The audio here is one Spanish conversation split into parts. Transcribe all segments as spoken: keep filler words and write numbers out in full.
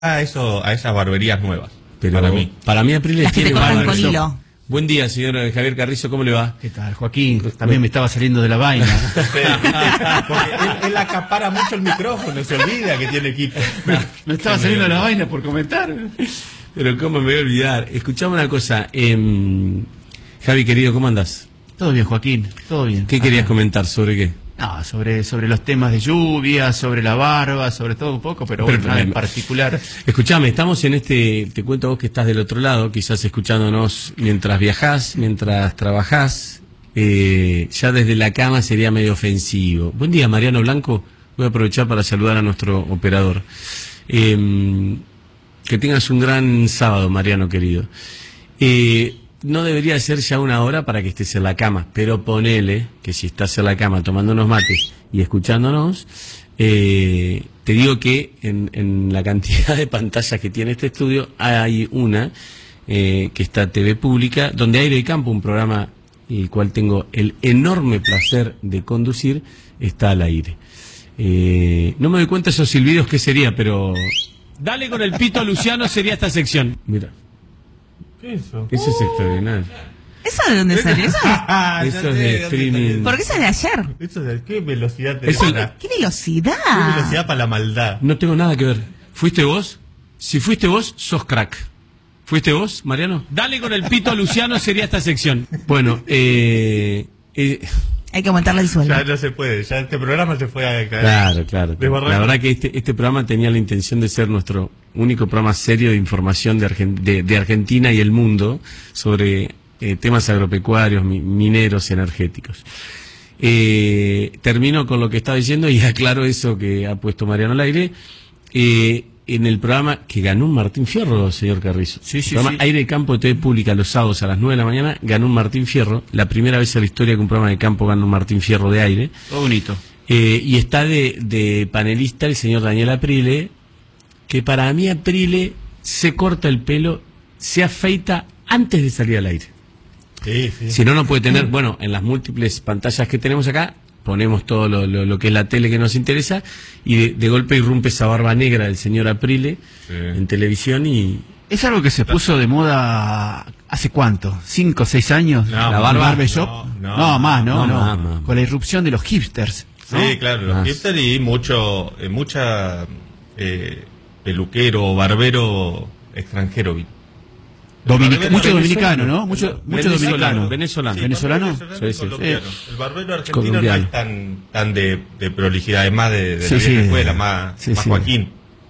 a eso, a esas barberías nuevas. Pero para mí. Para mí Apriles Las que tiene te cortan bárbaro. con hilo. Buen día, señor Javier Carrizo, ¿cómo le va? ¿Qué tal, Joaquín? También me estaba saliendo de la vaina. Porque él, él acapara mucho el micrófono, se olvida que tiene equipo. Me estaba saliendo de la vaina por comentar. Pero cómo me voy a olvidar. Escuchame una cosa. Eh, Javi, querido, ¿cómo andás? Todo bien, Joaquín, todo bien. ¿Qué querías comentar? ¿Sobre qué? No, sobre, sobre los temas de lluvia, sobre la barba, sobre todo un poco, pero, Pero, bueno, nada en pero, particular. Escuchame, estamos en este, te cuento a vos que estás del otro lado, quizás escuchándonos mientras viajás, mientras trabajás, eh, ya desde la cama sería medio ofensivo. Buen día, Mariano Blanco, voy a aprovechar para saludar a nuestro operador. Eh, que tengas un gran sábado, Mariano querido. Eh, No debería ser ya una hora para que estés en la cama, pero ponele que si estás en la cama tomando unos mates y escuchándonos, eh, te digo que en, en la cantidad de pantallas que tiene este estudio hay una eh, que está T V Pública, donde Aire y Campo, un programa el cual tengo el enorme placer de conducir, está al aire. Eh, no me doy cuenta esos silbidos qué sería, pero dale con el pito Luciano sería esta sección. Mira. ¿Qué es eso? Eso es extraordinario. ¿Eso de dónde salió eso? Ah, Eso ya es sé de dónde streaming. salió. Porque eso es de ayer. ¿Eso de qué velocidad te Eso- da? ¿Qué velocidad? ¿Qué velocidad para la maldad? No tengo nada que ver. ¿Fuiste vos? Si fuiste vos, sos crack. ¿Fuiste vos, Mariano? Dale con el pito Luciano sería esta sección. Bueno, eh... eh Hay que aumentarle el sueldo. Ya no se puede, ya este programa se fue a caer. Claro, claro. Desbarranco. La verdad que este, este programa tenía la intención de ser nuestro único programa serio de información de, Argen- de, de Argentina y el mundo sobre eh, temas agropecuarios, mi- mineros, energéticos. Eh, termino con lo que estaba diciendo y aclaro eso que ha puesto Mariano al aire. Eh, en el programa que ganó un Martín Fierro, señor Carrizo. Sí, sí, El programa sí. Aire y Campo de T V Pública los sábados a las nueve de la mañana ganó un Martín Fierro. La primera vez en la historia que un programa de campo gana un Martín Fierro de aire. Todo bonito. Eh, y está de, de panelista el señor Daniel Aprile, que para mí Aprile se corta el pelo, se afeita antes de salir al aire. Sí, sí. Si no, no puede tener, bueno, en las múltiples pantallas que tenemos acá, ponemos todo lo, lo, lo que es la tele que nos interesa, y de, de golpe irrumpe esa barba negra del señor Aprile Sí. en televisión y... Es algo que se puso de moda hace cuánto, cinco o seis años. No, la no, barba no, barbershop. no, No, más, no, no, no. más, más. Con la irrupción de los hipsters. ¿no? Sí, claro, los Más. hipsters y mucho, eh, mucha eh, peluquero o barbero extranjero. vi. Dominica- barbero mucho venezolano. dominicano, ¿no? Mucho, mucho dominicano. Venezolano. ¿Venezolano? Sí, Sí, sí. colombiano. Sí. El barbero argentino Colombiano. no es tan, tan de, de prolijidad, es más de, de Sí, la vieja sí. escuela, más, Sí, más sí. Joaquín.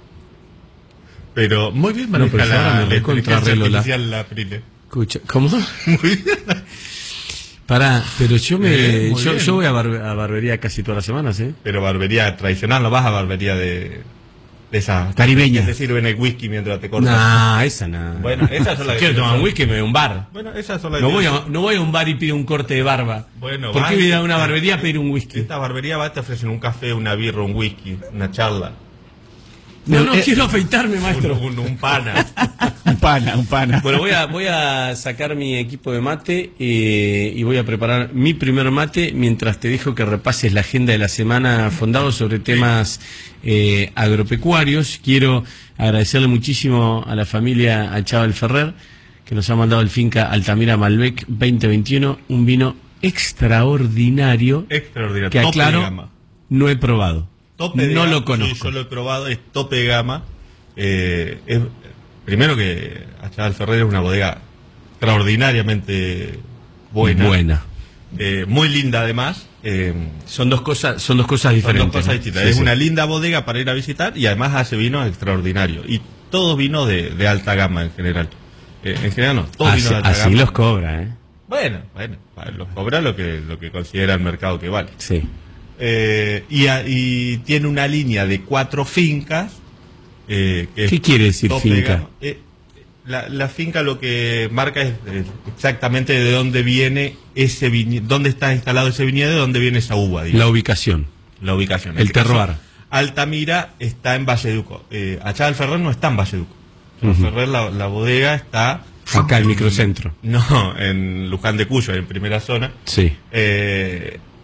Pero muy bien No, maneja pero ahora la, me la recontra inteligencia arreglo la- artificial la Aprile. Escucha, ¿cómo? Muy bien. Pará, pero yo me Bien, muy yo, bien. yo voy a, barbe- a barbería casi todas las semanas, ¿eh? Pero barbería tradicional, no vas a barbería de, de esa Caribeña. que te sirven el whisky mientras te cortas. No, esa no. Bueno, esas son las que Quiero tomar un son- whisky, me voy a un bar. Bueno, esas son las No que- voy, a, no voy a un bar y pido un corte de barba. Bueno, ¿Por vas qué voy a ir a y- una barbería a pedir un whisky? Esta barbería va, te ofrecen un café, una birra, un whisky, una charla. No, no, Eh, quiero afeitarme, maestro. Un, un, un pana. Un pana, un pana. Bueno, voy a, voy a sacar mi equipo de mate eh, y voy a preparar mi primer mate mientras te dejo que repases la agenda de la semana fondado sobre temas eh, agropecuarios. Quiero agradecerle muchísimo a la familia Achával Ferrer que nos ha mandado el Finca Altamira Malbec veinte veintiuno, un vino extraordinario Extraordinario. que Tope de aclaro, gama. no he probado. Tope de no gama. lo conozco. Sí, yo lo he probado, es tope de gama. Eh, es, primero que Achával Ferrer es una bodega extraordinariamente buena. Buena. Eh, muy linda además. Eh, Son dos cosas, son dos cosas son diferentes. dos cosas ¿no? distintas. Sí, es sí. una linda bodega para ir a visitar y además hace vinos extraordinarios. Y todos vinos de, de alta gama en general. Eh, en general no, todos Así, vinos de alta así gama. los cobra, ¿eh? Bueno, bueno, para- los cobra lo que, lo que considera el mercado que vale. Sí. Eh, y, a- y tiene una línea de cuatro fincas. eh, que es ¿Qué quiere decir tope finca? gama. Eh, la, la finca lo que marca es eh, exactamente de dónde viene ese viñedo, dónde está instalado ese viñedo, de dónde viene esa uva, digamos. La ubicación. La ubicación. En El este caso, terroir. Altamira está en Valleduco. Eh, Achával Ferrer no está en Valleduco. Ujú. Ferrer, la, la bodega está... Acá, el microcentro. No, en Luján de Cuyo, en primera zona. Sí. Eh,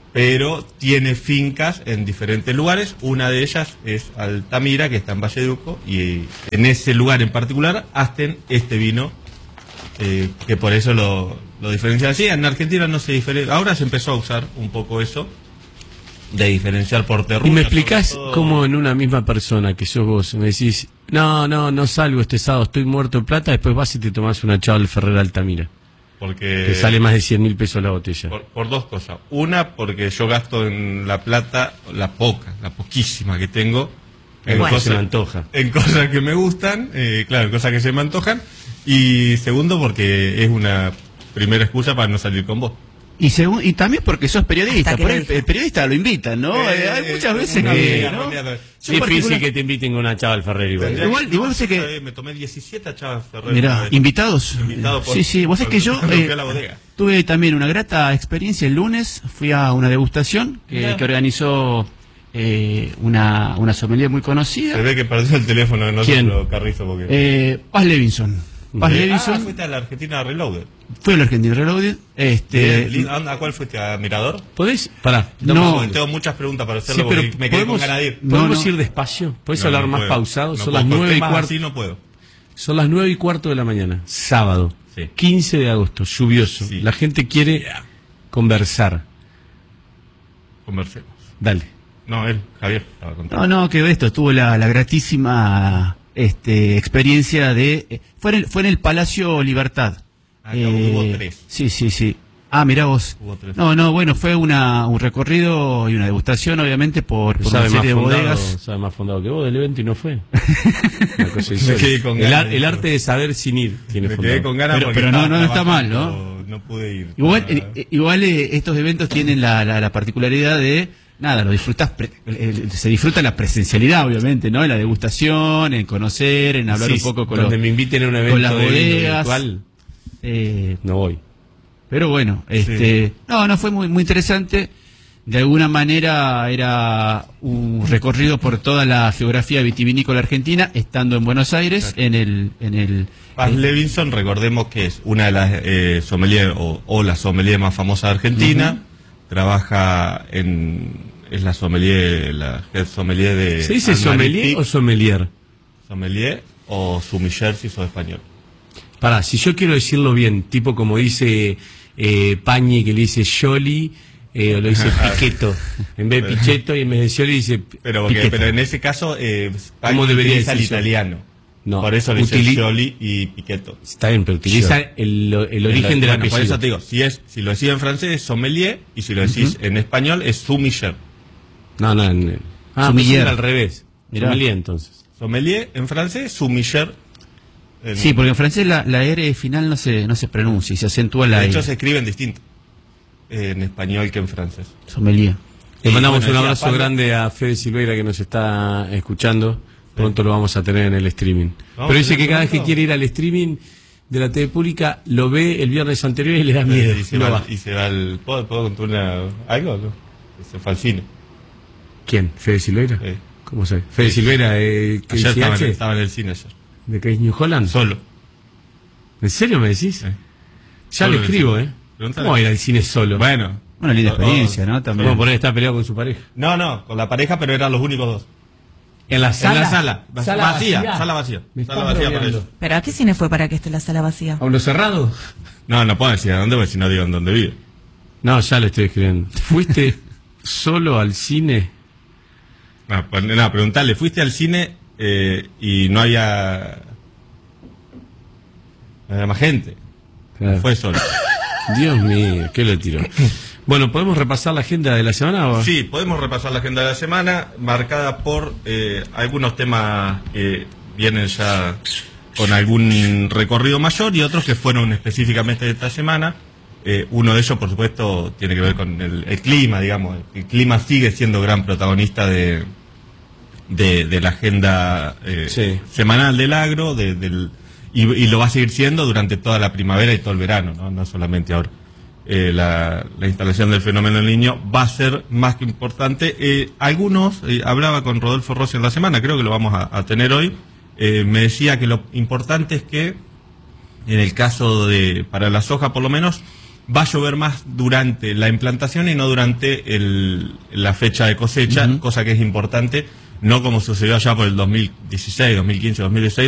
pero tiene fincas en diferentes lugares. Una de ellas es Altamira, que está en Valleduco, y en ese lugar en particular hacen este vino, eh, que por eso lo, lo diferencian así. En Argentina no se diferencia, ahora se empezó a usar un poco eso, de diferenciar por terruño. Y me explicás cómo en una misma persona que sos vos, me decís, no, no, no salgo este sábado, estoy muerto en plata, después vas y te tomás una Chaval Ferrer Altamira. Porque te sale más de cien mil pesos la botella. Por, por dos cosas. Una, porque yo gasto en La Plata la poca, la poquísima que tengo, en, bueno, cosas, se me antoja. en cosas que me gustan, eh, claro, en cosas que se me antojan. Y segundo, porque es una primera excusa para no salir con vos. Y, segun, y también porque sos periodista, por el, el, el periodista lo invitan, ¿no? Eh, Hay eh, muchas veces que... Es ¿no? difícil particular... que te inviten con una Chaval Ferrer igual. Igual, igual sé que... Me tomé diecisiete Chaval Ferrer. Mirá, ¿invitados? Invitado por, sí, sí, vos sabés que yo eh, tuve también una grata experiencia el lunes, fui a una degustación que, que organizó eh, una, una sommelier muy conocida. Se ve que perdió el teléfono de nosotros, Carrizo, porque... Eh, Paz Levinson. Paz ¿Eh? Levinson. Ah, fuiste a la Argentina Reloaded. Fue a la Argentina Reloaded. Este... ¿A cuál fuiste? ¿A Mirador? ¿Podés? Pará. No, no, tengo muchas preguntas para hacerlo, sí, pero porque me quedé con ganas de ir. ¿Podemos no, no. ir despacio? ¿Podés no, hablar no más puedo. pausado? No Son puedo, las nueve y cuarto. Así no puedo. Son las nueve y cuarto de la mañana, sábado, sí. quince de agosto, lluvioso. Sí. La gente quiere conversar. Conversemos. Dale. No, él, Javier, estaba contando. No, no, que esto, tuvo la, la gratísima este, experiencia de... Eh, fue, en el, fue en el Palacio Libertad. Acá eh, hubo tres. Sí, sí, sí. Ah, mirá vos. No, no, bueno, fue una, un recorrido y una degustación, obviamente, por, por una serie de bodegas. Sabe más fundado que vos del evento y no fue. Una cosa me quedé con ganas, el, el arte de saber sin ir tiene me fundado. Quedé con ganas pero pero no, no está mal, ¿no? No pude ir. Igual, eh, igual eh, estos eventos tienen la, la, la particularidad de... Nada, lo disfrutas, pre, eh, se disfruta la presencialidad, obviamente, ¿no? En la degustación, en conocer, en hablar sí, un poco con donde los, me inviten a un evento con las de bodegas. Virtual, eh, no voy. Pero bueno, este, sí. no, no fue muy, muy interesante. De alguna manera era un recorrido por toda la geografía vitivinícola argentina, estando en Buenos Aires, claro. en el, en el. Paz el, Levinson, recordemos que es una de las eh, sommelier o, o la sommelier más famosa de Argentina. Uh-huh. Trabaja en, es la sommelier, la head sommelier de... ¿Se dice sommelier o sommelier? Sommelier o sumiller si sos español. Pará, si yo quiero decirlo bien, tipo como dice eh, Pañi, que le dice Yoli, eh, o lo dice Piqueto, en vez de Pichetto, y en vez de Yoli dice pero, porque, pero en ese caso, eh, ¿cómo debería utiliza decir el italiano? No, por eso le dice utili- Yoli y Piquetto. Está bien, pero utiliza el, el origen el, del bueno, apellido. Por eso te digo, si, es, si lo decís en francés es sommelier, y si lo decís uh-huh. en español es sumiller. No, no, en, ah, sommelier al revés. Mirá. Sommelier entonces. Sommelier en francés, sumiller. En... Sí, porque en francés la, la R final no se no se pronuncia y se acentúa la De hecho I. se escriben distinto eh, en español que en francés. Sommelier. Le mandamos bueno, un abrazo Pablo. grande a Fede Silveira que nos está escuchando. Pronto lo vamos a tener en el streaming. Pero dice que cada vez que quiere ir al streaming de la T V pública lo ve el viernes anterior y le da miedo. Y se, no va, va. Y se va al... ¿Puedo, ¿puedo contar una, algo? ¿No? Se fue al cine. ¿Quién? ¿Fede Silveira? Sí. ¿Cómo sabe? Fede sí. Silveira, eh, ayer estaba en, estaba en el cine ayer. ¿De Case New Holland? Solo. ¿En serio me decís? Sí. Ya solo le escribo, ¿eh? Preguntale. ¿Cómo va a ir al cine solo? Bueno. Una linda experiencia, ¿no? También. Vamos a poner está peleado con su pareja. No, no, con la pareja, pero eran los únicos dos. ¿En la sala? En la sala. Sala vacía, vacía. Sala vacía. Me sala vacía para ellos. ¿Pero a qué cine fue para que esté la sala vacía? ¿A uno cerrado? No, no puedo decir a dónde, porque si no digo en dónde vive. No, ya le estoy escribiendo. ¿Fuiste solo al cine? No, pues, no, preguntale, ¿fuiste al cine eh, y no había... no había más gente? Claro. Fue solo. Dios mío, ¿qué le tiró? Bueno, ¿podemos repasar la agenda de la semana? ¿O? Sí, podemos repasar la agenda de la semana, marcada por eh, algunos temas que vienen ya con algún recorrido mayor y otros que fueron específicamente de esta semana. Eh, uno de ellos, por supuesto, tiene que ver con el, el clima, digamos. El clima sigue siendo gran protagonista de, de, de la agenda eh, sí. semanal del agro, de, del, y, y lo va a seguir siendo durante toda la primavera y todo el verano, no, no solamente ahora. Eh, la, la instalación del fenómeno del Niño va a ser más que importante. Eh, algunos, eh, hablaba con Rodolfo Rossi en la semana, creo que lo vamos a, a tener hoy, eh, me decía que lo importante es que, en el caso de, para la soja por lo menos, va a llover más durante la implantación y no durante el, la fecha de cosecha, uh-huh. cosa que es importante, no como sucedió allá por el dos mil dieciséis, dos mil quince, dos mil dieciséis,